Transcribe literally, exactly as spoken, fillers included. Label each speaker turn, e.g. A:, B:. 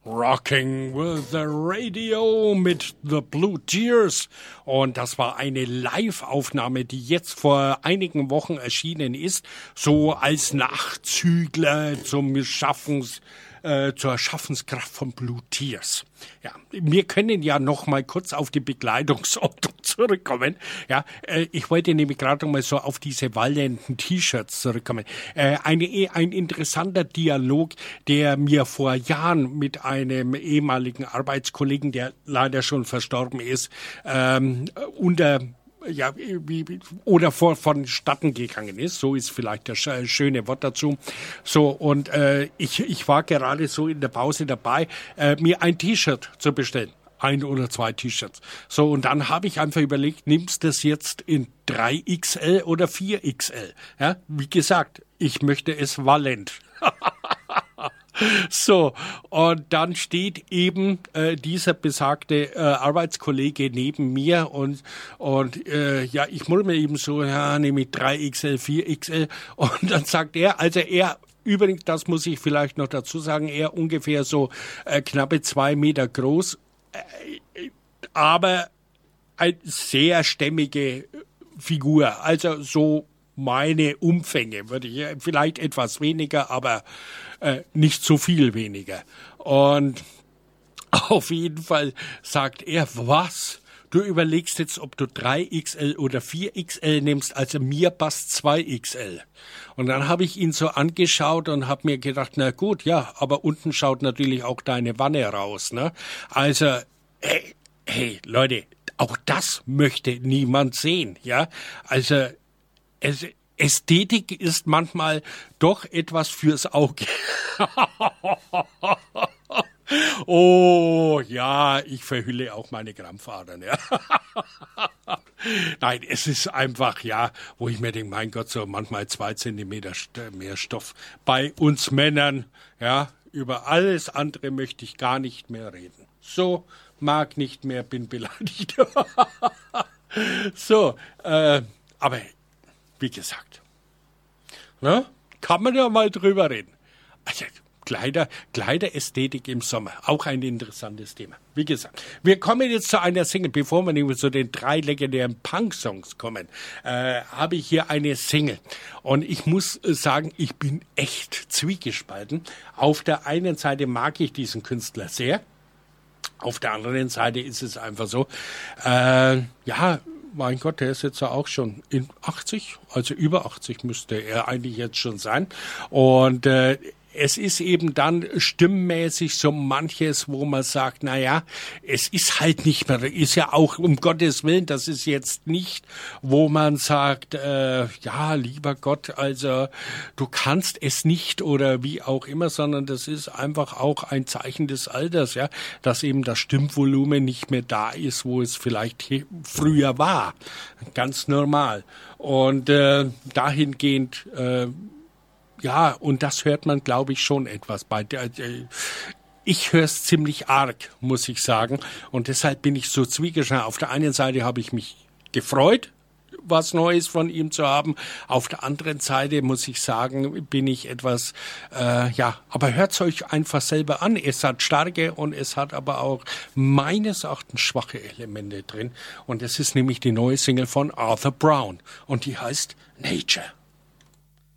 A: Rocking with the Radio mit The Blue Tears. Und das war eine Live-Aufnahme, die jetzt vor einigen Wochen erschienen ist, so als Nachzügler zum Schaffens, äh, zur Schaffenskraft von Blue Tears. Ja, wir können ja noch mal kurz auf die Bekleidungsordnung zurückkommen. Ja, äh, ich wollte nämlich gerade noch mal so auf diese wallenden T-Shirts zurückkommen. Äh, eine, ein interessanter Dialog, der mir vor Jahren mit einem ehemaligen Arbeitskollegen, der leider schon verstorben ist, ähm, unter ja, wie, oder vor, vonstatten gegangen ist, so ist vielleicht das schöne Wort dazu. So, und äh, ich, ich war gerade so in der Pause dabei, äh, mir ein T-Shirt zu bestellen. Ein oder zwei T-Shirts. So, und dann habe ich einfach überlegt, nimmst du das jetzt in drei X L oder vier X L? Ja, wie gesagt, ich möchte es wallend. So, und dann steht eben äh, dieser besagte äh, Arbeitskollege neben mir und und äh, ja, ich murmel eben so, ja, nehme ich drei X L, vier X L und dann sagt er, also er, übrigens, das muss ich vielleicht noch dazu sagen, er ungefähr so äh, knappe zwei Meter groß, äh, aber eine sehr stämmige Figur, also so meine Umfänge, würde ich vielleicht etwas weniger, aber äh, nicht so viel weniger. Und auf jeden Fall sagt er, was? Du überlegst jetzt, ob du drei X L oder vier X L nimmst, also mir passt zwei X L. Und dann habe ich ihn so angeschaut und habe mir gedacht, na gut, ja, aber unten schaut natürlich auch deine Wanne raus, ne? Also, hey, hey, Leute, auch das möchte niemand sehen, ja? Also, Es, Ästhetik ist manchmal doch etwas fürs Auge. Oh, ja, ich verhülle auch meine Krampfadern, ja. Nein, es ist einfach, ja, wo ich mir denke, mein Gott, so manchmal zwei Zentimeter mehr Stoff bei uns Männern, ja. Über alles andere möchte ich gar nicht mehr reden. So, mag nicht mehr, bin beleidigt. So, äh, aber wie gesagt, ne? Kann man ja mal drüber reden. Also Kleider, Kleiderästhetik im Sommer, auch ein interessantes Thema. Wie gesagt, wir kommen jetzt zu einer Single, bevor wir nämlich zu den drei legendären Punk-Songs kommen, äh, habe ich hier eine Single. Und ich muss sagen, ich bin echt zwiegespalten. Auf der einen Seite mag ich diesen Künstler sehr, auf der anderen Seite ist es einfach so, äh, ja, mein Gott, der ist jetzt ja auch schon in achtzig, also über achtzig müsste er eigentlich jetzt schon sein. Und äh, es ist eben dann stimmmäßig so manches, wo man sagt, na ja, es ist halt nicht mehr, ist ja auch, um Gottes Willen, das ist jetzt nicht, wo man sagt, äh, ja, lieber Gott, also du kannst es nicht oder wie auch immer, sondern das ist einfach auch ein Zeichen des Alters, ja, dass eben das Stimmvolumen nicht mehr da ist, wo es vielleicht früher war. Ganz normal. Und äh, dahingehend, äh, ja, und das hört man, glaube ich, schon etwas bei. Ich höre es ziemlich arg, muss ich sagen. Und deshalb bin ich so zwiegespalten. Auf der einen Seite habe ich mich gefreut, was Neues von ihm zu haben. Auf der anderen Seite, muss ich sagen, bin ich etwas, äh, ja, aber hört's euch einfach selber an. Es hat starke und es hat aber auch meines Erachtens schwache Elemente drin. Und es ist nämlich die neue Single von Arthur Brown. Und die heißt Nature.